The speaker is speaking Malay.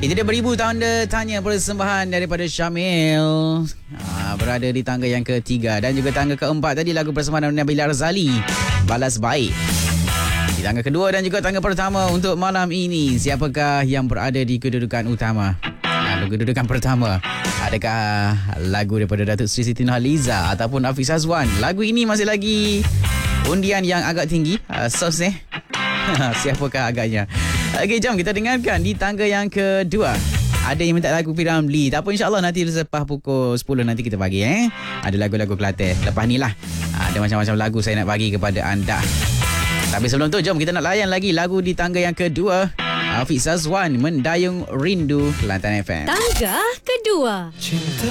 Itu dia beribu tanda tanya persembahan daripada Syamil. Berada di tangga yang ketiga dan juga tangga keempat tadi lagu persembahan Nabila Razali, Balas Baik. Di tangga kedua dan juga tangga pertama untuk malam ini, siapakah yang berada di kedudukan utama? Kedudukan pertama, adakah lagu daripada Datuk Sri Siti Nurhaliza ataupun Hafiz Azwan? Lagu ini masih lagi undian yang agak tinggi. Sos siapakah agaknya? Okey, jom kita dengarkan di tangga yang kedua. Ada yang minta lagu P. Ramlee. Tak apa, insyaAllah nanti selepas pukul 10 nanti kita bagi. Ada lagu-lagu Kelantan. Lepas ni lah, ada macam-macam lagu saya nak bagi kepada anda. Tapi sebelum tu, jom kita nak layan lagi lagu di tangga yang kedua. Hafiz Azwan, Mendayung Rindu, Kelantan FM. Tangga kedua. Cinta